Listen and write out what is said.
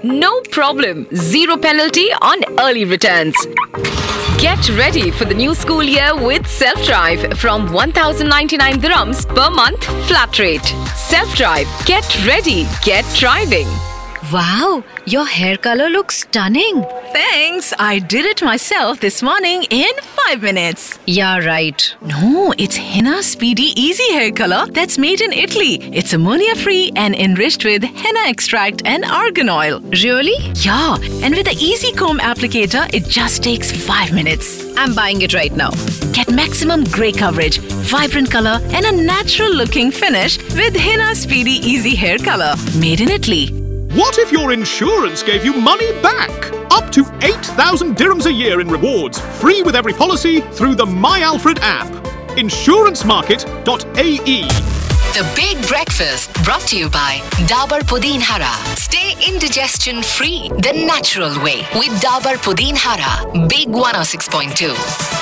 No problem. Zero penalty on early returns. Get ready for the new school year with Self-Drive from 1,099 dirhams per month flat rate. Self-Drive. Get ready. Get driving. Wow, your hair color looks stunning. Thanks. I did it myself this morning in 5 minutes. Yeah, right. No, it's Henna Speedy Easy Hair Color that's made in Italy. It's ammonia-free and enriched with henna extract and argan oil. Really? Yeah, and with the Easy Comb applicator, it just takes 5 minutes. I'm buying it right now. Get maximum grey coverage, vibrant color, and a natural-looking finish with Henna Speedy Easy Hair Color. Made in Italy. What if your insurance gave you money back? Up to 8,000 dirhams a year in rewards, free with every policy through the My Alfred app. Insurancemarket.ae. The Big Breakfast brought to you by Dabur Pudin Hara. Stay indigestion free the natural way with Dabur Pudin Hara. Big 106.2.